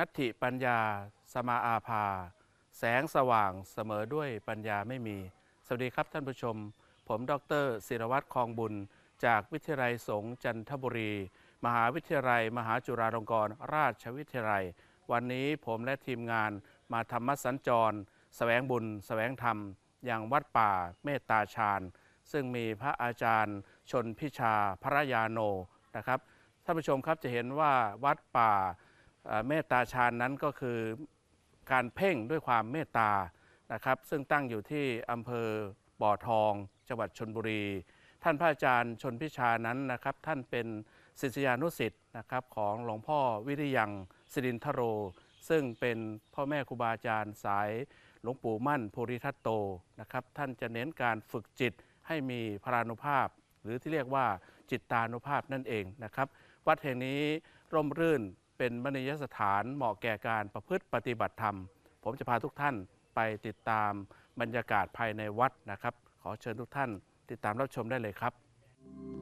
นัตถิปัญญาสมาอาภาแสงสว่างเสมอด้วยปัญญาไม่มีสวัสดีครับท่านผู้ชมผมดร.ศิรวัตรคองบุญจากวิทยาลัยสงฆ์จันทบุรีมหาวิทยาลัยมหาจุฬาลงกรณราชวิทยาลัยวันนี้ผมและทีมงานมาธรรมสัญจรแสวงบุญแสวงธรรมอย่างวัดป่าเมตตาฌานซึ่งมีพระอาจารย์ชนพิชาพระยาโนนะครับท่านผู้ชมครับจะเห็นว่าวัดป่าเมตตาฌานนั้นก็คือการเพ่งด้วยความเมตตานะครับซึ่งตั้งอยู่ที่อำเภอบ่อทองจังหวัดชลบุรีท่านพระอาจารย์ชนพิชานั้นนะครับท่านเป็นศิษยานุศิษย์นะครับของหลวงพ่อวิริยังสิรินทโรซึ่งเป็นพ่อแม่ครูบาอาจารย์สายหลวงปู่มั่นภูริทัตโตนะครับท่านจะเน้นการฝึกจิตให้มีพลานุภาพหรือที่เรียกว่าจิตตานุภาพนั่นเองนะครับวัดแห่งนี้ร่มรื่นเป็นมณียสถานเหมาะแก่การประพฤติปฏิบัติธรรมผมจะพาทุกท่านไปติดตามบรรยากาศภายในวัดนะครับขอเชิญทุกท่านติดตามรับชมได้เลยครับ